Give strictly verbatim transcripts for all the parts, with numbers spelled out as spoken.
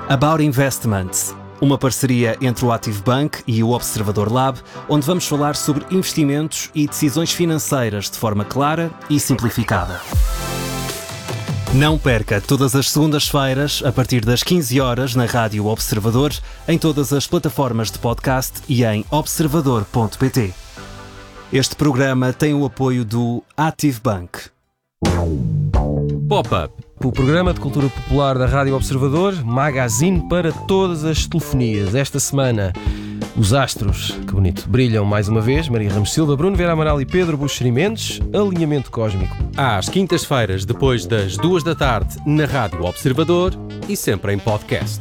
About Investments, uma parceria entre o Active Bank e o Observador Lab, onde vamos falar sobre investimentos e decisões financeiras de forma clara e simplificada. Não perca todas as segundas-feiras, a partir das quinze horas, na Rádio Observador, em todas as plataformas de podcast e em observador ponto pt. Este programa tem o apoio do Active Bank. Pop-Up, o programa de cultura popular da Rádio Observador, magazine para todas as telefonias. Esta semana, os astros, que bonito, brilham mais uma vez. Maria Ramos Silva, Bruno Vera Amaral e Pedro Buxeri Mendes. Alinhamento cósmico. Às quintas-feiras, depois das duas da tarde, na Rádio Observador e sempre em podcast.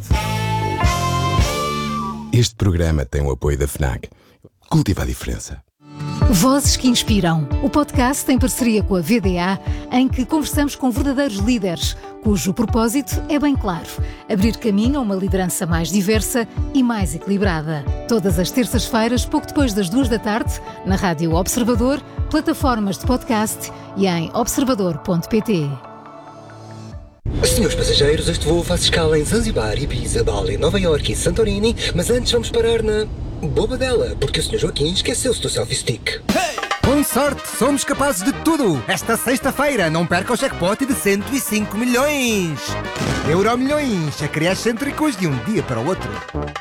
Este programa tem o apoio da FNAC. Cultiva a diferença. Vozes que Inspiram, o podcast em parceria com a V D A, em que conversamos com verdadeiros líderes, cujo propósito é bem claro: abrir caminho a uma liderança mais diversa e mais equilibrada. Todas as terças-feiras, pouco depois das duas da tarde, na Rádio Observador, plataformas de podcast e em observador ponto pt. Senhores passageiros, este voo faz escala em Zanzibar, Ibiza, Bali, Nova Iorque e Santorini, mas antes vamos parar na Bobadela, porque o senhor Joaquim esqueceu-se do selfie stick. Hey! Com sorte, somos capazes de tudo! Esta sexta-feira, não perca o jackpot de cento e cinco milhões! Euromilhões, a criar excêntricos de um dia para o outro.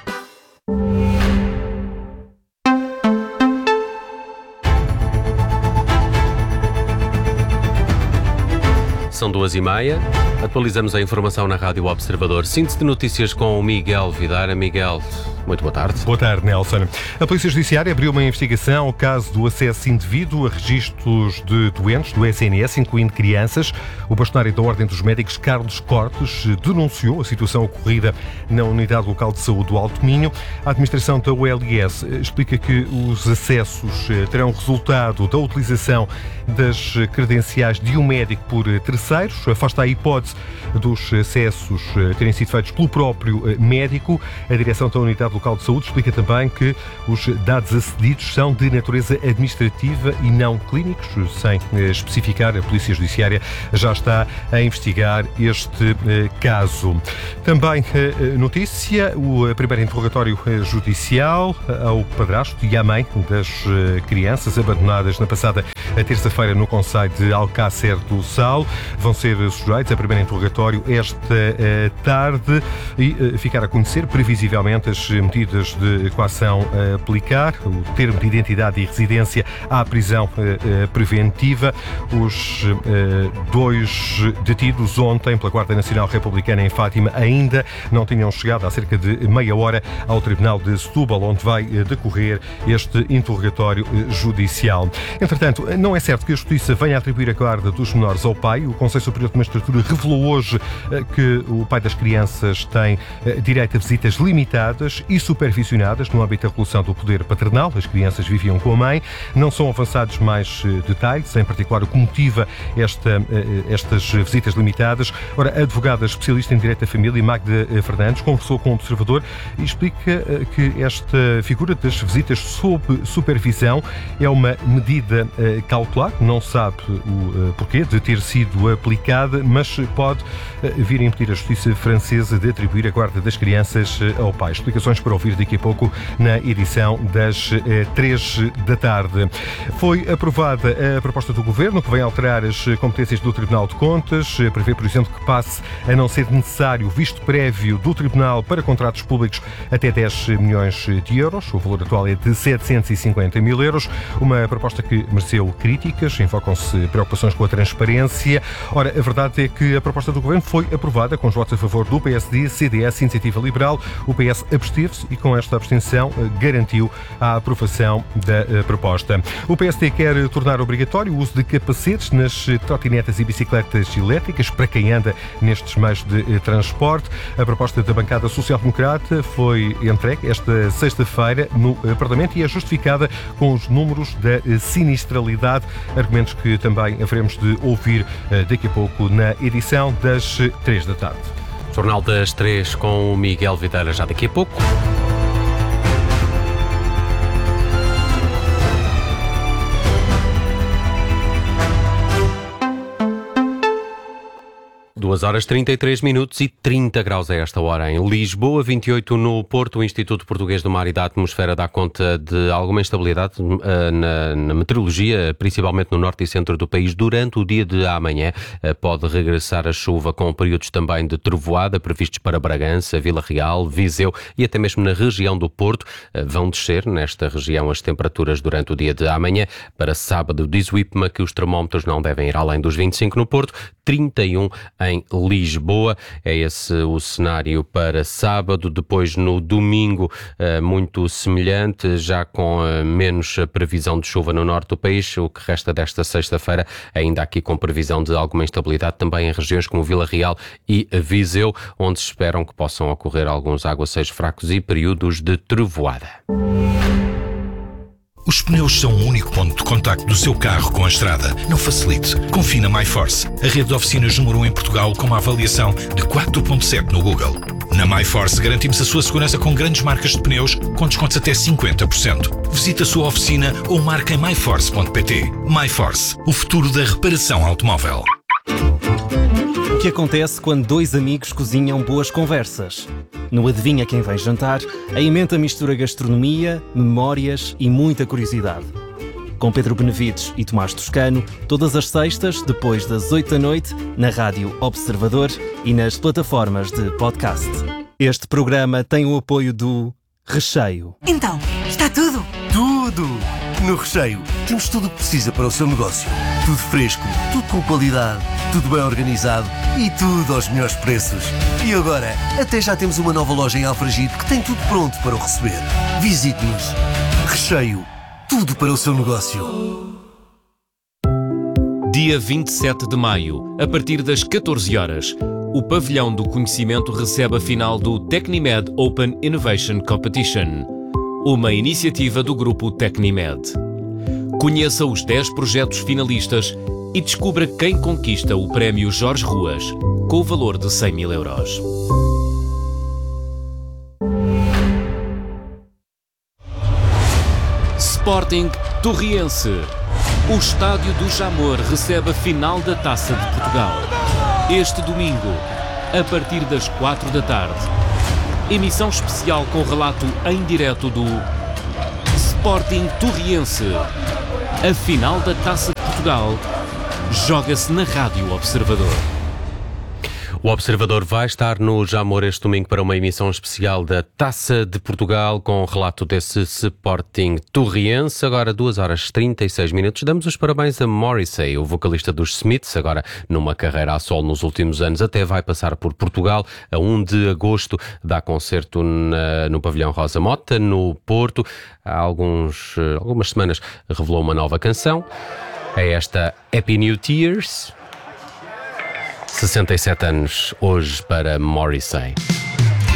São duas e meia. Atualizamos a informação na Rádio Observador. Síntese de notícias com o Miguel Vidara. Miguel, muito boa tarde. Boa tarde, Nelson. A Polícia Judiciária abriu uma investigação ao caso do acesso indevido a registros de doentes do S N S, incluindo crianças. O bastonário da Ordem dos Médicos, Carlos Cortes, denunciou a situação ocorrida na Unidade Local de Saúde do Alto Minho. A administração da U L S explica que os acessos terão resultado da utilização das credenciais de um médico por terceiros. Afasta a hipótese dos acessos terem sido feitos pelo próprio médico. A direção da Unidade Local de Saúde explica também que os dados acedidos são de natureza administrativa e não clínicos, sem especificar. A Polícia Judiciária já está a investigar este caso. Também notícia, o primeiro interrogatório judicial ao padrasto e à mãe das crianças abandonadas na passada terça-feira no concelho de Alcácer do Sal. Vão ser sujeitos a primeiro interrogatório esta tarde e ficar a conhecer, previsivelmente, as medidas de coação a aplicar, o termo de identidade e residência à prisão preventiva. Os dois detidos ontem pela Guarda Nacional Republicana em Fátima ainda não tinham chegado há cerca de meia hora ao Tribunal de Setúbal, onde vai decorrer este interrogatório judicial. Entretanto, não é certo que a Justiça venha a atribuir a guarda dos menores ao pai. O Conselho Superior de Magistratura revelou hoje que o pai das crianças tem direito a visitas limitadas e supervisionadas no âmbito da regulação do poder paternal. As crianças viviam com a mãe. Não são avançados mais detalhes, em particular o que motiva esta, estas visitas limitadas. Ora, a advogada especialista em Direito da Família, Magda Fernandes, conversou com o Observador e explica que esta figura das visitas sob supervisão é uma medida cautelar. Não sabe o porquê de ter sido aplicada, mas pode vir a impedir a Justiça francesa de atribuir a guarda das crianças ao pai. Explicações para ouvir daqui a pouco na edição das três da tarde. Foi aprovada a proposta do Governo, que vem alterar as competências do Tribunal de Contas. Prevê, por exemplo, que passe a não ser necessário visto prévio do Tribunal para contratos públicos até dez milhões de euros. O valor atual é de setecentos e cinquenta mil euros. Uma proposta que mereceu críticas, enfocam-se preocupações com a transparência. Ora, a verdade é que a proposta do Governo foi aprovada com os votos a favor do P S D, C D S, Iniciativa Liberal. O P S absteve-se e, com esta abstenção, garantiu a aprovação da proposta. O P S D quer tornar obrigatório o uso de capacetes nas trotinetas e bicicletas elétricas para quem anda nestes meios de transporte. A proposta da bancada social-democrata foi entregue esta sexta-feira no Parlamento e é justificada com os números da sinistralidade, argumentos que também haveremos de ouvir daqui a pouco na edição das três da tarde. Jornal das três com o Miguel Vidara já daqui a pouco. duas horas trinta e três minutos e trinta graus a esta hora em Lisboa, vinte e oito no Porto. O Instituto Português do Mar e da Atmosfera dá conta de alguma instabilidade uh, na, na meteorologia, principalmente no norte e centro do país, durante o dia de amanhã. Uh, pode regressar a chuva com períodos também de trovoada previstos para Bragança, Vila Real, Viseu e até mesmo na região do Porto. Uh, vão descer nesta região as temperaturas durante o dia de amanhã. Para sábado diz o IPMA que os termómetros não devem ir além dos vinte e cinco no Porto, trinta e um em Lisboa. É esse o cenário para sábado. Depois no domingo, muito semelhante, já com menos previsão de chuva no norte do país. O que resta desta sexta-feira, ainda aqui com previsão de alguma instabilidade também em regiões como Vila Real e Viseu, onde se esperam que possam ocorrer alguns aguaceiros fracos e períodos de trovoada. Os pneus são o único ponto de contacto do seu carro com a estrada. Não facilite. Confie na MyForce, a rede de oficinas número um em Portugal com uma avaliação de quatro ponto sete no Google. Na MyForce garantimos a sua segurança com grandes marcas de pneus com descontos até cinquenta por cento. Visite a sua oficina ou marque em my force ponto p t. MyForce, o futuro da reparação automóvel. O que acontece quando dois amigos cozinham boas conversas? No Adivinha Quem Vem Jantar, a emenda mistura gastronomia, memórias e muita curiosidade. Com Pedro Benevides e Tomás Toscano, todas as sextas, depois das oito da noite, na Rádio Observador e nas plataformas de podcast. Este programa tem o apoio do Recheio. Então, está tudo? Tudo! No Recheio temos tudo o que precisa para o seu negócio. Tudo fresco, tudo com qualidade, tudo bem organizado e tudo aos melhores preços. E agora, até já temos uma nova loja em Alfragide que tem tudo pronto para o receber. Visite-nos. Recheio. Tudo para o seu negócio. Dia vinte e sete de maio, a partir das catorze horas, o Pavilhão do Conhecimento recebe a final do Tecnimed Open Innovation Competition, uma iniciativa do grupo Tecnimed. Conheça os dez projetos finalistas e descubra quem conquista o prémio Jorge Ruas, com o valor de cem mil euros. Sporting Torriense. O Estádio do Jamor recebe a final da Taça de Portugal. Este domingo, a partir das quatro da tarde. Emissão especial com relato em direto do Sporting Torriense. A final da Taça de Portugal joga-se na Rádio Observador. O Observador vai estar no Jamor este domingo para uma emissão especial da Taça de Portugal com o relato desse Sporting Torriense. Agora duas horas e trinta e seis minutos. Damos os parabéns a Morrissey, o vocalista dos Smiths, agora numa carreira a solo nos últimos anos. Até vai passar por Portugal. A um de agosto dá concerto na, no Pavilhão Rosa Mota, no Porto. Há alguns, algumas semanas revelou uma nova canção. É esta Happy New Tears. sessenta e sete anos hoje para Morrissey.